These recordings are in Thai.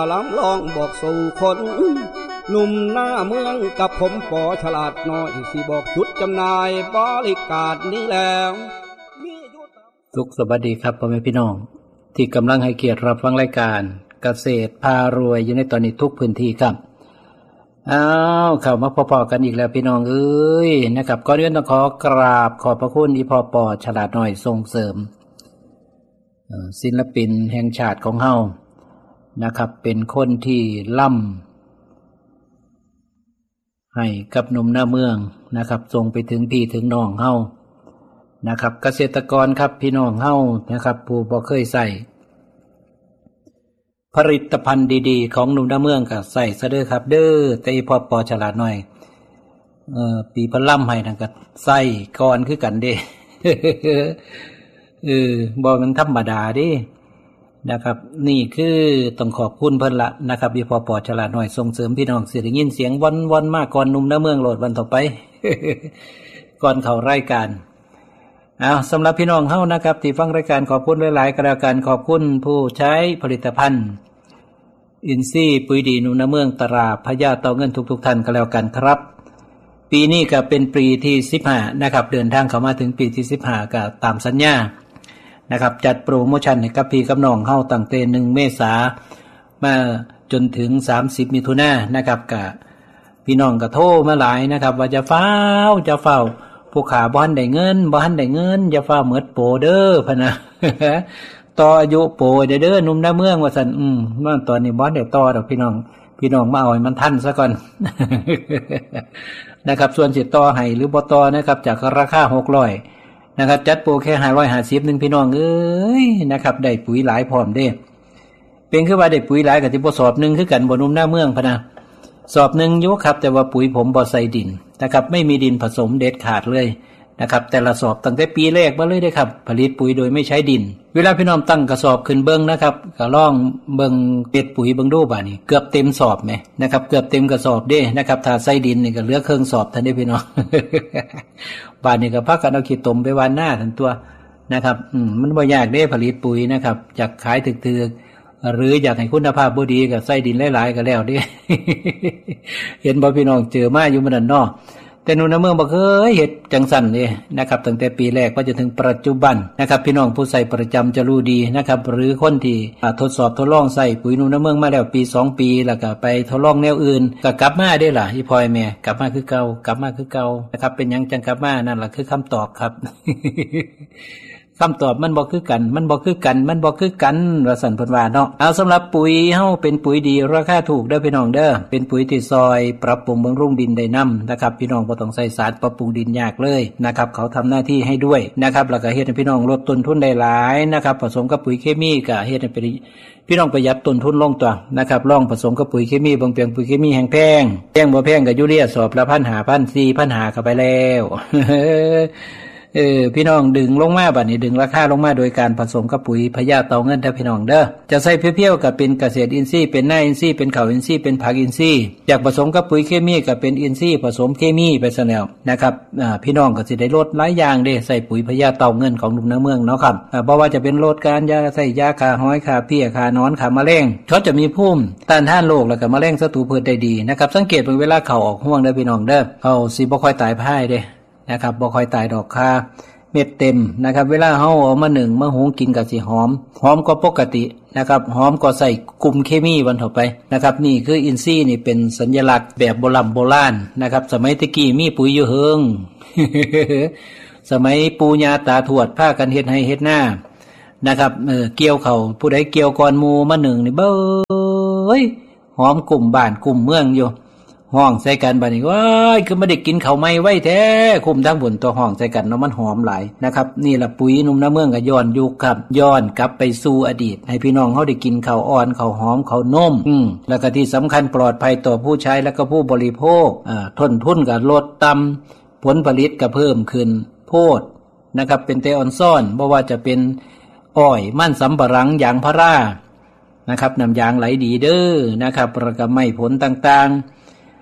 ลำลองบอกสู่คนหนุ่มหน้าเมืองกับผมปอฉลาดน้อยสิบอกชุดจำหน่ายบริการนี้แล้วสุขสวัสดีครับพ่อแม่พี่น้องที่กำลังให้เกียรติรับฟังรายการเกษตรพารวยอยู่ในตอนนี้ทุกพื้นที่ครับเข้ามาพอๆกันอีกแล้วพี่น้องเอ้ยนะครับก่อนอื่นต้องขอกราบขอบพระคุณอีพ่อปอฉลาดน้อยส่งเสริมศิลปินแห่งชาติของเฮานะครับเป็นคนที่ล่ำให้กับหนุ่มหน้าเมืองนะครับส่งไปถึงพี่ถึงน้องเฮานะครับเกษตรกรครับพี่น้องเฮานะครับผู้บ่เคยใส่ผลิตภัณฑ์ดีๆของหนุ่มหน้าเมืองก็ใส่ซะเด้อครับเด้อแต่อีพ่อปอฉลาดหน่อยปีพล่ำให้นั่นก็ใส่ก่อนคือกันเด้บ่มันธรรมดาเด้นะครับนี่คือต้องขอบคุณเพิ่นละนะครับอีพ่อปอฉลาดหน่อยส่งเสริมพี่น้องสิได้ยินเสียงว่อนๆมากก่อนหนุ่มหน้าเมืองโหลดวันต่อไป ก่อนเข้ารายการสำหรับพี่น้องเฮานะครับที่ฟังรายการขอบคุณหลายๆก็แล้วกันขอบคุณผู้ใช้ผลิตภัณฑ์อินทรีย์ปุ๋ยดีหนุ่มหน้าเมืองตราพญาเต่าเงินทุกๆท่านก็แล้วกันครับปีนี้ก็เป็นปีที่15นะครับเดินทางเข้ามาถึงปีที่15ก็ตามสัญญานะครับจัดโปรโมชั่นให้กับพี่กับน้องเฮาตั้งแต่1เมษายนมาจนถึง30มิถุนายนนะครับก็พี่น้องก็โทรมาหลายนะครับว่าจะเฝ้าผู้ขาบ่ทันได้เงินอย่าฟ้าเหมิดโปเด้อพะนะ ต่ออายุโปเด้อหนุ่มหน้าเมืองว่าซั่นว่าตอนนี้บ่ได้ต่อดอกพี่น้องมาเอาให้มันทันซะก่อน นะครับส่วนสิต่อให้หรือบ่ต่อนะครับจากราคา600นะครับจัดโปรแค่550นึงพี่น้องเอ้ยนะครับได้ปุ๋ยหลายพร้อมเด้เป็นคือว่าได้ปุ๋ยหลายก็สิบ่สอบนึงคือกันบ่หนุ่มหน้าเมืองพะนะสอบนึงอยู่ครับแต่ว่าปุ๋ยผมบ่ใส่ดินนะครับไม่มีดินผสมเด็ดขาดเลยนะครับแต่ละสอบตั้งแต่ปีแรกมาเลยได้ครับผลิตปุ๋ยโดยไม่ใช้ดินเวลาพี่น้องตั้งกระสอบขึ้นเบิ่งนะครับก็ลองเบิ่งเป็ดปุ๋ยเบิ่งดูบาดนี้เกือบเต็มสอบแหมนะครับเกือบเต็มกระสอบเด้นะครับถ้าใส่ดินนี่ก็เหลือครึ่งสอบท่านได้พี่น้อง บาดนี้ก็พักกันเอาขี้ตมไปวานหน้าทันตัวนะครับมันบ่ยากเด้ผลิตปุ๋ยนะครับอยากขายถึกหรืออยากให้คุณภาพบ่ดีก็ใส่ดินหลายๆก็แล้วเด้ เห็นบ่พี่น้องเจอมาอยู่มื้อนั้นเนาะแต่หนุ่มหน้าเมืองบ่เคยเฮ็ดจังซั่นเด้นะครับตั้งแต่ปีแรกจนถึงปัจจุบันนะครับพี่น้องผู้ใส่ประจำจะรู้ดีนะครับหรือคนที่ทดสอบทดลองใส่ปุ๋ยหนุ่มหน้าเมืองมาแล้วปี2ปีแล้วก็ไปทดลองแนวอื่นก็กลับมาได้ล่ะอีพ่อยแม่กลับมาคือเก่านะครับเป็นหยังจังกลับมานั่นล่ะคือคำตอบครับ คำตอบมันบ่คือกันว่าสั่นเพิ่นว่าเนาะเอาสำหรับปุ๋ยเฮาเป็นปุ๋ยดีราคาถูกเด้อพี่น้องเด้อเป็นปุ๋ยที่ซอยปรับปรุงบำรุงดินได้นำนะครับพี่น้องบ่ต้องใส่สารปรับปรุงดินยากเลยนะครับเขาทำหน้าที่ให้ด้วยนะครับแล้วก็เฮ็ดให้พี่น้องลดต้นทุนได้หลายนะครับผสมกับปุ๋ยเคมีก็เฮ็ดให้พี่น้องประหยัดต้นทุนลงตัวนะครับลองผสมกับปุ๋ยเคมีบางเปียงปุ๋ยเคมีแพงบ่แพงก็ยูเรียสอบละ1,500 4,500เข้าไปแล้ว พี่น้องดึงลงมาบัดนี้ดึงราคาลงมาโดยการผสมกับปุ๋ยพญาเต่าเงินเด้อพี่น้องเด้อจะใส่เพียวๆก็เป็นเกษตรอินทรีย์เป็นหน้าอินทรีย์เป็นข้าวอินทรีย์เป็นผักอินทรีย์อยากผสมกับปุ๋ยเคมีก็เป็นอินทรีย์ผสมเคมีไปซะแล้วนะครับพี่น้องก็สิได้ลดหลายอย่างเด้ใส่ปุ๋ยพญาเต่าเงินของหนุ่มหน้าเมืองเนาะครับบ่ว่าจะเป็นลดการยาใส่ยาฆ่าหอยฆ่าเพี้ยฆ่านอนฆ่าแมลงเขาจะมีภูมิต้านทานโรคแล้วก็แมลงศัตรูพืชได้ดีนะครับสังเกตเวลาเข้าออกห่วงเด้อพี่น้องเด้อเขาสิบ่ค่อยตายพ่ายเด้นะครับบ่ค่อยตายดอกค่าเม็ดเต็มนะครับเวลาเฮาเอามานึ่งมาหุงกินก็สิหอมกว่าปกตินะครับหอมกว่าใส่กลุ่มเคมีวันต่อไปนะครับนี่คืออินทรีย์นี่เป็นสัญลักษณ์แบบโบราณนะครับสมัยตะกี้มีปุ๋ยอยู่เฮิง สมัยปู่ย่าตาทวดพากันเฮ็ดให้เฮ็ดหน้านะครับเกี่ยวเข้าผู้ใดเกี่ยวก่อนหมู่มานึ่งนี่เบ้ยหอมกลุ่มบ้านกลุ่มเมืองอยู่ห้องใส่กันบัดนี้ว้ายคือไม่ได้กินข้าวไหม้ไว้แท้คุมทั้งบุญตัวห้องใส่กันเนาะมันหอมหลายนะครับนี่ล่ะปุ๋ยหนุ่มหน้าเมืองก็ย้อนยุคครับย้อนกลับไปสู่อดีตให้พี่น้องเฮาได้กินข้าวอ่อนข้าวหอมข้าวนมแล้วก็ที่สำคัญปลอดภัยต่อผู้ใช้และก็ผู้บริโภคต้นทุนก็ลดต่ำผลผลิตก็เพิ่มขึ้นโพดนะครับเป็นแต่อ่อนซ่อนบ่ว่าจะเป็นอ้อยมันสำปะหลังยางพารานะครับน้ำยางไหลดีเด้อนะครับแล้วก็ไม้ผลต่างๆ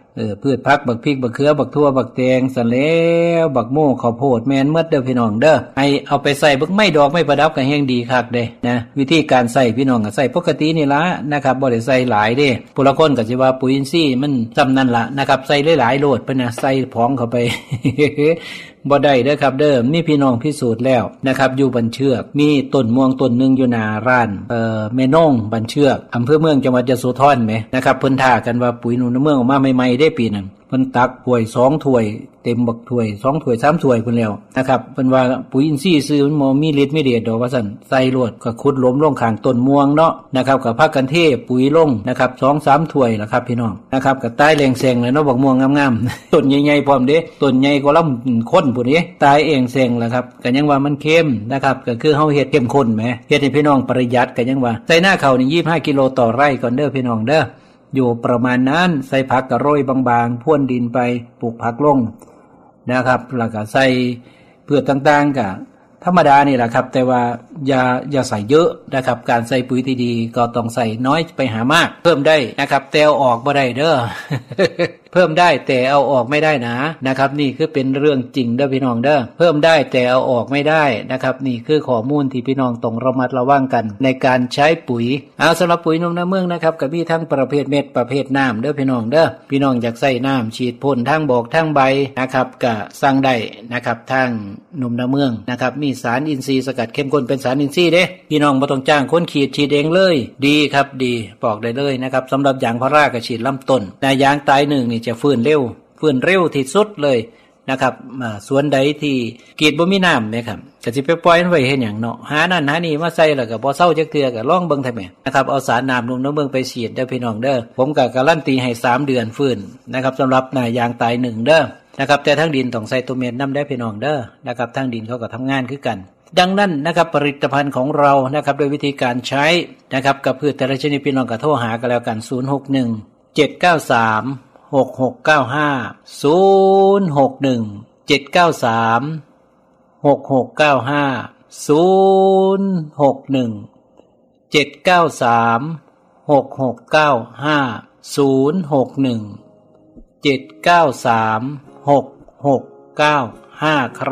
พืชผักบักพริกบักเขือบักทั่วบักแตงสันแล้วบักโม่ข้าวโพดแม่นหมดเด้อพี่น้องเด้อให้เอาไปใส่บักไม้ดอกไม้ประดับก็แฮงดีคักเด้นะวิธีการใส่พี่น้องก็ใส่ปกตินี่ล่ะนะครับบ่ได้ใส่หลายเด้ผู้ละคนก็สิว่าปุ๋ยอินทรีย์มันซ้ำนั่นล่ะนะครับใส่หลายๆโลดเพิ่นน่ะใส่ผองเข้าไป บ่ได้เด้อครับเด้อมีพี่น้องพิสูจน์แล้วนะครับอยู่บันเชือกมีต้นม่วงต้นนึงอยู่หน้าร้านแม่น้องบันเชือกอำเภอเมืองจังหวัดยโสธรแหมนะครับเพิ่นท่ากันว่าปุ๋ยหนุนเมืองออกมาใหม่ๆได้ปีนึงเพิ่นตักถ้วย2ถ้วยเต็มบักถ้วย2ถ้วย3ถ้วยพุ่นแล้วนะครับเพิ่นว่าปุ๋ยอินทรีย์ซื้อมันบ่มีฤทธิ์มีเดชดอกว่าซั่นใส่โลดก็ขุดหลุมลงข้างต้นม่วงเนาะนะครับก็พากันเทปุ๋ยลงนะครับ 2-3 ถ้วยล่ะครับพี่น้องนะครับก็ตายแรงแซงเลยเนาะบักม่วงงามๆต้นใหญ่ๆพร้อมเด้ต้นใหญ่กว่าลำคนพุ่นนี้ตายเองแซงล่ะครับก็ยังว่ามันเค็มนะครับก็คือเฮาเฮ็ดเข้มข้นแหมเฮ็ดให้พี่น้องประหยัดก็ยังว่าใส่หน้าข้าวนี่25กิโลต่อไร่ก่อนเด้อพี่น้องเด้ออยู่ประมาณนั้นใส่ผักกะโรยบางๆพ่นดินไปปลูกผักลงนะครับแล้วก็ใส่พืชต่างๆก็ธรรมดานี่แหละครับแต่ว่าอย่าใส่เยอะนะครับการใส่ปุ๋ยที่ดีก็ต้องใส่น้อยไปหามากเพิ่มได้นะครับแต่เอาออกบ่ได้เด้อ เพิ่มได้แต่เอาออกไม่ได้นะครับนี่คือเป็นเรื่องจริงเด้อพี่น้องเด้อเพิ่มได้แต่เอาออกไม่ได้นะครับนี่คือข้อมูลที่พี่น้องต้องระมัดระวังกันในการใช้ปุ๋ยเอาสำหรับปุ๋ยนมน้ำเมืองนะครับก็มีทั้งประเภทเม็ดประเภทน้ำเด้อพี่น้องเด้อพี่น้องอยากใส่น้ำฉีดพ่นทั้งบอกทั้งใบนะครับก็สั่งได้นะครับทางนมน้ำเมืองนะครับมีสารอินทรีย์สกัดเข้มข้นเป็นสารอินทรีย์เด้พี่น้องบ่ต้องจ้างคนฉีดเองเลยดีครับดีบอกได้เลยนะครับสำหรับยางพาราก็ฉีดลำต้นแต่ยางตายหนึ่งนี่จะฟื้นเร็วที่สุดเลยนะครับสวนใดที่กรีดบ่มีน้ำเนี่ยครับก็สิไปปล่อยมันไว้เฮ็ดหยังเนาะหานั่นหานี่มาใส่แล้วก็บ่เซาจักเทื่อก็ลองเบิ่งแท้แม่นะครับเอาสารน้ำนมน้ำเมืองไปฉีดเด้อพี่น้องเด้อผมก็การันตีให้3เดือนฟื้นนะครับสำหรับยางตาย1เด้อนะครับแต่ทั้งดินต้องใส่ตัวเม็ดน้ำได้พี่น้องเด้อนะครับทั้งดินเขาก็ทำงานคือกันดังนั้นนะครับผลิตภัณฑ์ของเรานะครับโดยวิธีการใช้นะครับกับพืชแต่ละชนิดพี่น้องก็โทรหากันแล้วกัน061 793 6695 061 793 6695 061 793 6695 061 793 6695ครับ